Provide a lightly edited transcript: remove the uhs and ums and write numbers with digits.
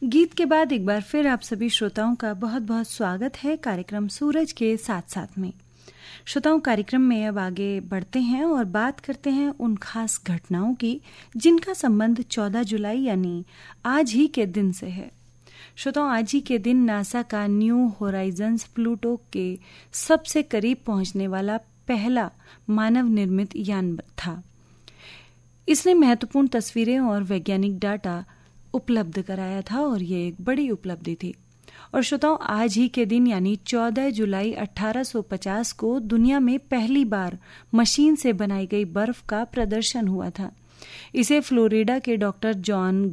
गीत के बाद एक बार फिर आप सभी श्रोताओं का बहुत बहुत स्वागत है कार्यक्रम सूरज के साथ साथ में। श्रोताओं, कार्यक्रम में अब आगे बढ़ते हैं और बात करते हैं उन खास घटनाओं की जिनका संबंध 14 जुलाई यानी आज ही के दिन से है। श्रोताओं, आज ही के दिन नासा का न्यू होराइजन्स प्लूटो के सबसे करीब पहुंचने वाला पहला मानव निर्मित यान था। इसने महत्वपूर्ण तस्वीरें और वैज्ञानिक डाटा उपलब्ध कराया था और ये एक बड़ी उपलब्धि थी। और श्रोताओं, आज ही के दिन यानी 14 जुलाई 1850 को दुनिया में पहली बार मशीन से बनाई गई बर्फ का प्रदर्शन हुआ था। इसे फ्लोरिडा के डॉक्टर जॉन